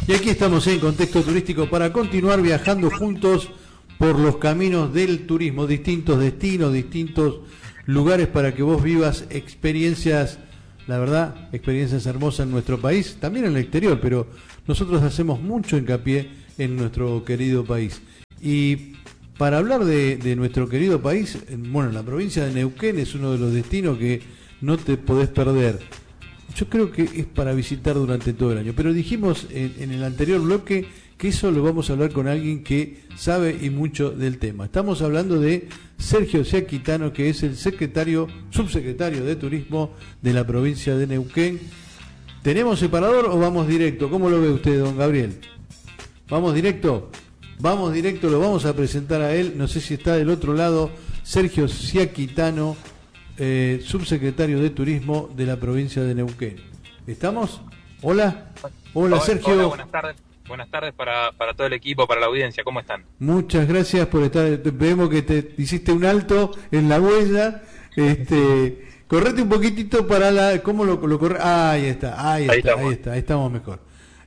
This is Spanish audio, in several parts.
Y aquí estamos en Contexto Turístico para continuar viajando juntos por los caminos del turismo, distintos destinos, distintos lugares para que vos vivas experiencias, la verdad, experiencias hermosas en nuestro país, también en el exterior, pero nosotros hacemos mucho hincapié en nuestro querido país. Y para hablar de nuestro querido país, bueno, la provincia de Neuquén es uno de los destinos que no te podés perder. Yo creo que es para visitar durante todo el año, pero dijimos en el anterior bloque que eso lo vamos a hablar con alguien que sabe y mucho del tema. Estamos hablando de Sergio Schiaquitano, que es el subsecretario de Turismo de la provincia de Neuquén. ¿Tenemos separador o vamos directo? ¿Cómo lo ve usted, don Gabriel? ¿Vamos directo? Vamos directo, lo vamos a presentar a él. No sé si está del otro lado. Sergio Schiaquitano, subsecretario de Turismo de la provincia de Neuquén. ¿Estamos? Hola. Hola, Sergio. Hola, buenas tardes. Buenas tardes para todo el equipo, para la audiencia. ¿Cómo están? Muchas gracias por estar. Vemos que te hiciste un alto en la huella. Correte un poquitito para la... ¿Cómo lo corre? Ahí está. Ahí estamos mejor.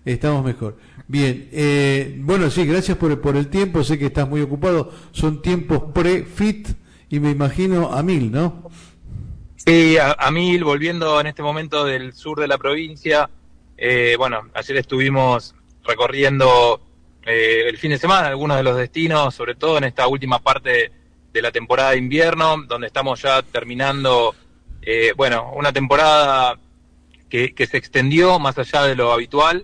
Bien. Bueno, sí, gracias por el tiempo. Sé que estás muy ocupado. Son tiempos pre-fit y me imagino a mil, ¿no? Sí, a mil, volviendo en este momento del sur de la provincia. Bueno, ayer estuvimos recorriendo el fin de semana algunos de los destinos, sobre todo en esta última parte de la temporada de invierno, donde estamos ya terminando, una temporada que se extendió más allá de lo habitual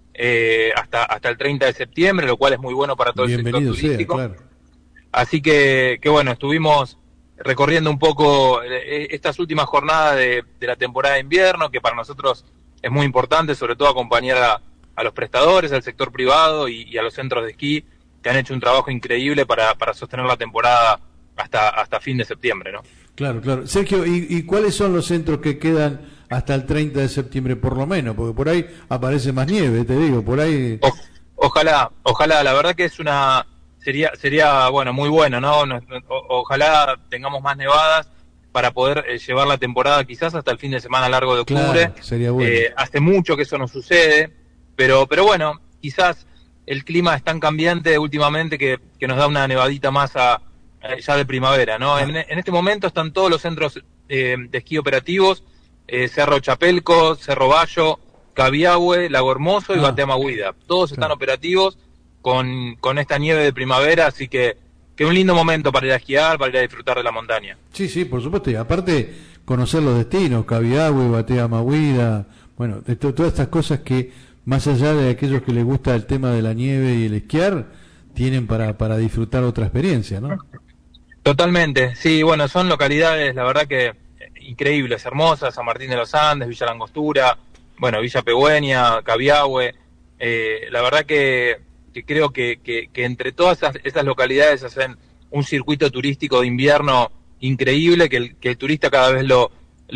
hasta el 30 de septiembre, lo cual es muy bueno para todo el sector turístico. Claro. Así que bueno, estuvimos recorriendo un poco estas últimas jornadas de la temporada de invierno, que para nosotros es muy importante, sobre todo acompañar a los prestadores, al sector privado y a los centros de esquí, que han hecho un trabajo increíble para sostener la temporada hasta fin de septiembre, ¿no? Claro. Sergio, ¿y cuáles son los centros que quedan hasta el 30 de septiembre por lo menos? Porque por ahí aparece más nieve, te digo, por ahí... Ojalá, la verdad que sería bueno, muy bueno, ¿no? Ojalá tengamos más nevadas para poder llevar la temporada quizás hasta el fin de semana largo de octubre. Claro, sería bueno. Hace mucho que eso no sucede, pero bueno, quizás el clima es tan cambiante últimamente que nos da una nevadita más ya de primavera, ¿no? En este momento están todos los centros de esquí operativos, Cerro Chapelco, Cerro Bayo, Cabiahue, Lago Hermoso y Batea Maguida. Todos están operativos con esta nieve de primavera, así que un lindo momento para ir a esquiar, para ir a disfrutar de la montaña. Sí, por supuesto, y aparte conocer los destinos, Cabiahue, Batea Maguida, bueno, de todas estas cosas que más allá de aquellos que les gusta el tema de la nieve y el esquiar, tienen para disfrutar otra experiencia, ¿no? Totalmente, sí, bueno, son localidades, la verdad que increíbles, hermosas, San Martín de los Andes, Villa Langostura, bueno, Villa Pegüeña, Cabiahue, la verdad que creo que entre todas esas localidades hacen un circuito turístico de invierno increíble, que el turista cada vez lo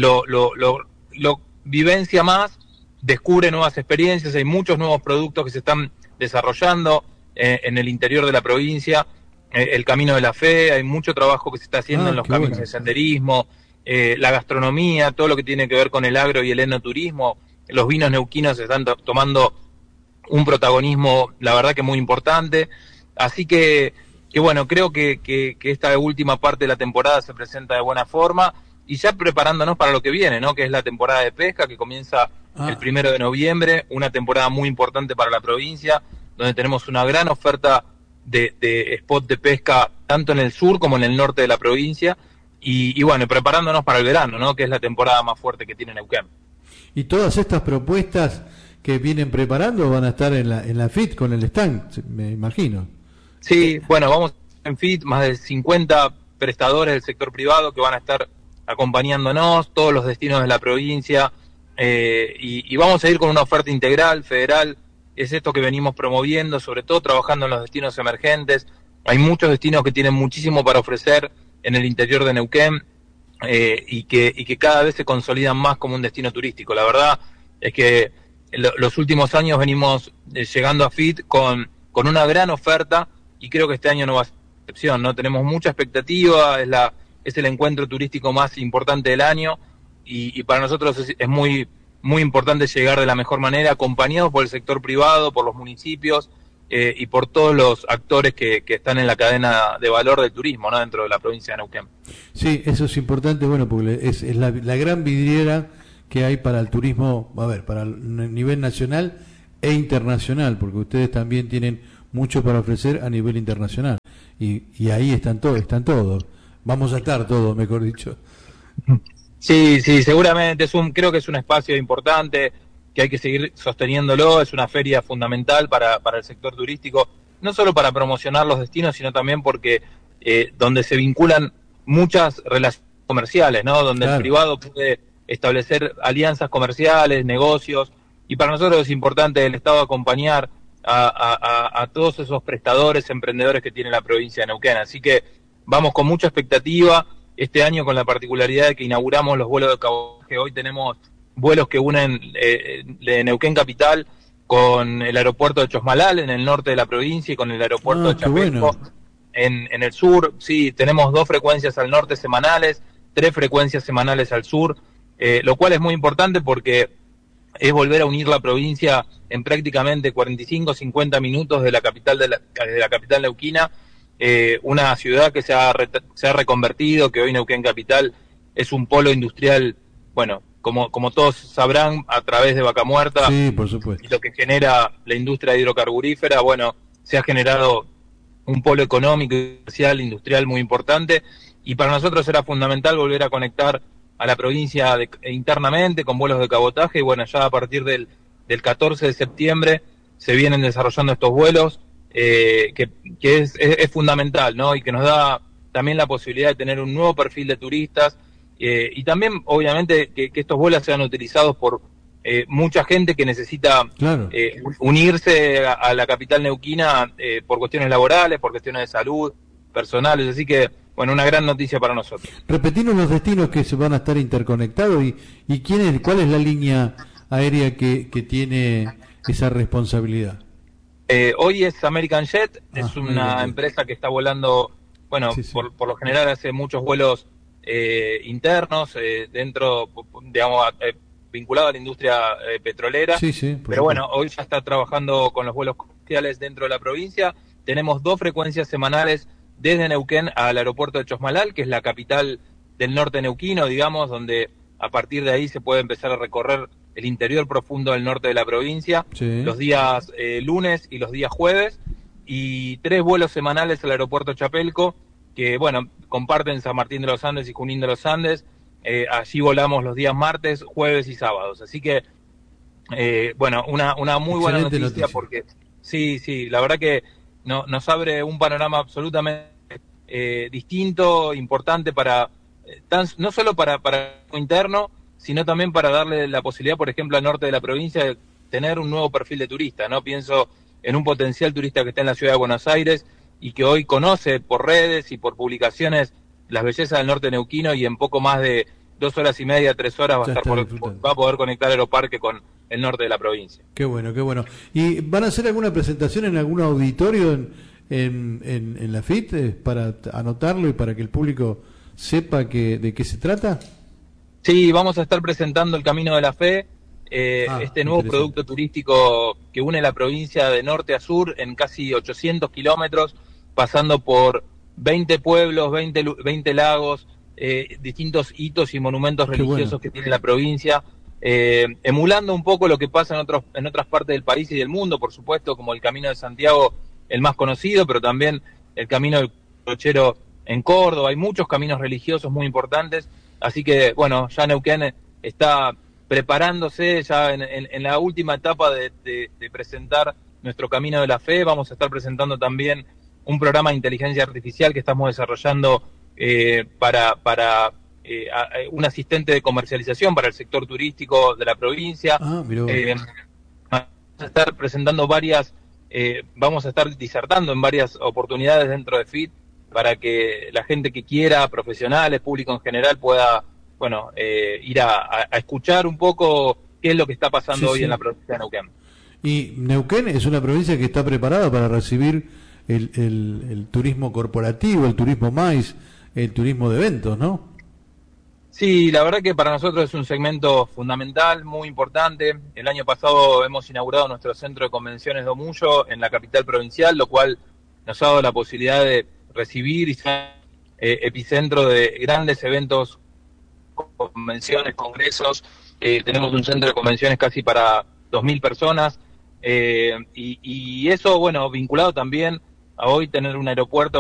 vivencia más, descubre nuevas experiencias, hay muchos nuevos productos que se están desarrollando en el interior de la provincia, el Camino de la Fe, hay mucho trabajo que se está haciendo en los caminos de senderismo, la gastronomía, todo lo que tiene que ver con el agro y el enoturismo, los vinos neuquinos están tomando un protagonismo, la verdad que muy importante, así que bueno, creo que esta última parte de la temporada se presenta de buena forma, y ya preparándonos para lo que viene, ¿no? Que es la temporada de pesca, que comienza el 1 de noviembre, una temporada muy importante para la provincia, donde tenemos una gran oferta de spot de pesca, tanto en el sur como en el norte de la provincia, y bueno, preparándonos para el verano, ¿no? Que es la temporada más fuerte que tiene Neuquén. Y todas estas propuestas que vienen preparando van a estar en la FIT con el stand, me imagino. Sí, bueno, vamos en FIT, más de 50 prestadores del sector privado que van a estar acompañándonos, todos los destinos de la provincia, y vamos a ir con una oferta integral, federal. Es esto que venimos promoviendo, sobre todo trabajando en los destinos emergentes. Hay muchos destinos que tienen muchísimo para ofrecer en el interior de Neuquén, y que cada vez se consolidan más como un destino turístico. La verdad es que los últimos años venimos llegando a FIT con una gran oferta, y creo que este año no va a ser excepción, ¿no? Tenemos mucha expectativa, es el encuentro turístico más importante del año, y para nosotros es muy muy importante llegar de la mejor manera, acompañados por el sector privado, por los municipios y por todos los actores que están en la cadena de valor del turismo, ¿no?, dentro de la provincia de Neuquén. Sí, eso es importante, bueno, porque es la gran vidriera que hay para el turismo, a ver, para el nivel nacional e internacional, porque ustedes también tienen mucho para ofrecer a nivel internacional. Y ahí están todos. Vamos a estar todos, mejor dicho. Sí, seguramente creo que es un espacio importante, que hay que seguir sosteniéndolo, es una feria fundamental para el sector turístico, no solo para promocionar los destinos, sino también porque donde se vinculan muchas relaciones comerciales, ¿no?, donde claro, el privado puede establecer alianzas comerciales, negocios, y para nosotros es importante el Estado acompañar a todos esos prestadores, emprendedores que tiene la provincia de Neuquén. Así que vamos con mucha expectativa este año, con la particularidad de que inauguramos los vuelos de cabotaje. Hoy tenemos vuelos que unen de Neuquén capital con el aeropuerto de Chosmalal en el norte de la provincia y con el aeropuerto de Chapelco en el sur. Sí, tenemos 2 frecuencias al norte semanales, 3 frecuencias semanales al sur, lo cual es muy importante porque es volver a unir la provincia en prácticamente 45-50 minutos de la capital de la capital neuquina, una ciudad que se ha reconvertido, que hoy Neuquén capital es un polo industrial, bueno, como todos sabrán, a través de Vaca Muerta, sí, por supuesto, y lo que genera la industria hidrocarburífera. Bueno, se ha generado un polo económico, social, industrial muy importante, y para nosotros era fundamental volver a conectar a la provincia internamente con vuelos de cabotaje, y bueno, ya a partir del 14 de septiembre se vienen desarrollando estos vuelos, que es fundamental, ¿no?, y que nos da también la posibilidad de tener un nuevo perfil de turistas, y también, obviamente, que estos vuelos sean utilizados por mucha gente que necesita claro, unirse a la capital neuquina por cuestiones laborales, por cuestiones de salud, personales. Así que, bueno, una gran noticia para nosotros. Repetimos los destinos que se van a estar interconectados y cuál es la línea aérea que tiene esa responsabilidad. Hoy es American Jet, es una empresa que está volando, bueno, sí. Por lo general hace muchos vuelos internos, dentro, digamos, vinculado a la industria petrolera, pero bueno, hoy ya está trabajando con los vuelos comerciales dentro de la provincia. Tenemos 2 frecuencias semanales desde Neuquén al aeropuerto de Chosmalal, que es la capital del norte neuquino, digamos, donde a partir de ahí se puede empezar a recorrer el interior profundo del norte de la provincia, sí, los días lunes y los días jueves, y 3 vuelos semanales al aeropuerto Chapelco, que, bueno, comparten San Martín de los Andes y Junín de los Andes. Allí volamos los días martes, jueves y sábados. Así que, bueno, una muy buena noticia, porque sí, la verdad que nos abre un panorama absolutamente distinto, importante para no solo para lo interno, sino también para darle la posibilidad, por ejemplo, al norte de la provincia de tener un nuevo perfil de turista, ¿no? Pienso en un potencial turista que está en la ciudad de Buenos Aires y que hoy conoce por redes y por publicaciones las bellezas del norte neuquino, y en poco más de 2 horas y media, 3 horas va a poder conectar Aeroparque con el norte de la provincia. Qué bueno, qué bueno. ¿Y van a hacer alguna presentación en algún auditorio en la FIT para anotarlo y para que el público sepa de qué se trata? Sí, vamos a estar presentando el Camino de la Fe, este nuevo producto turístico que une la provincia de norte a sur en casi 800 kilómetros, pasando por 20 pueblos, 20 lagos, distintos hitos y monumentos religiosos que tiene la provincia, emulando un poco lo que pasa en otras partes del país y del mundo, por supuesto, como el Camino de Santiago, el más conocido, pero también el Camino del Cochero en Córdoba. Hay muchos caminos religiosos muy importantes, así que, bueno, ya Neuquén está preparándose ya en la última etapa de presentar nuestro Camino de la Fe. Vamos a estar presentando también un programa de inteligencia artificial que estamos desarrollando para un asistente de comercialización para el sector turístico de la provincia. Vamos a estar presentando vamos a estar disertando en varias oportunidades dentro de FIT para que la gente que quiera, profesionales, público en general, pueda, bueno, ir a escuchar un poco qué es lo que está pasando hoy en la provincia de Neuquén. Y Neuquén es una provincia que está preparada para recibir el turismo corporativo, el turismo MICE, el turismo de eventos, ¿no? Sí, la verdad que para nosotros es un segmento fundamental, muy importante. El año pasado hemos inaugurado nuestro centro de convenciones de Omullo en la capital provincial, lo cual nos ha dado la posibilidad de recibir y ser epicentro de grandes eventos, convenciones, congresos. Tenemos un centro de convenciones casi para 2.000 personas, y eso, bueno, vinculado también a hoy tener un aeropuerto